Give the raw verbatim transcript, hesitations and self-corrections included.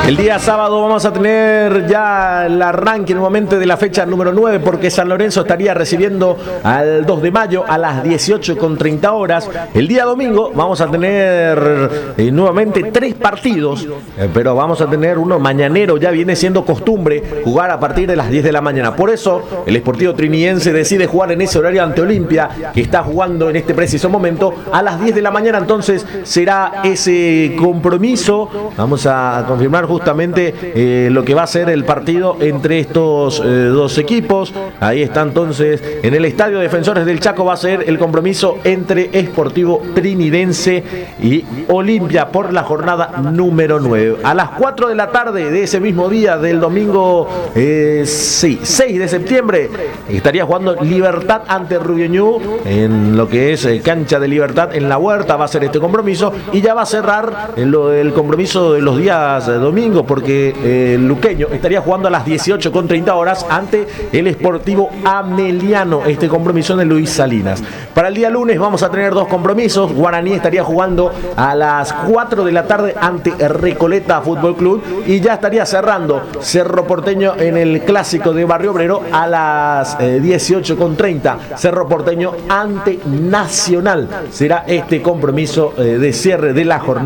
El día sábado vamos a tener ya el arranque nuevamente de la fecha número nueve, porque San Lorenzo estaría recibiendo al dos de mayo a las dieciocho con treinta horas. El día domingo vamos a tener eh, nuevamente tres partidos, eh, pero vamos a tener uno mañanero. Ya viene siendo costumbre jugar a partir de las diez de la mañana. Por eso el Sportivo Trinidense decide jugar en ese horario ante Olimpia, que está jugando en este preciso momento a las diez de la mañana. Entonces será ese compromiso. Vamos a confirmar justamente eh, lo que va a ser el partido entre estos eh, dos equipos. Ahí está entonces en el Estadio Defensores del Chaco. Va a ser el compromiso entre Sportivo Trinidense y Olimpia por la jornada número nueve. A las cuatro de la tarde de ese mismo día del domingo eh, sí, seis de septiembre estaría jugando Libertad ante Rubio Ñu en lo que es eh, cancha de Libertad en La Huerta. Va a ser este compromiso y ya va a cerrar el, el compromiso de los días eh, domingo, porque eh, el luqueño estaría jugando a las dieciocho con treinta horas ante el Sportivo Ameliano, este compromiso en el Luis Salinas. Para el día lunes vamos a tener dos compromisos. Guaraní estaría jugando a las cuatro de la tarde ante Recoleta Fútbol Club y ya estaría cerrando Cerro Porteño en el clásico de Barrio Obrero a las eh, dieciocho con treinta. Cerro Porteño ante Nacional será este compromiso eh, de cierre de la jornada.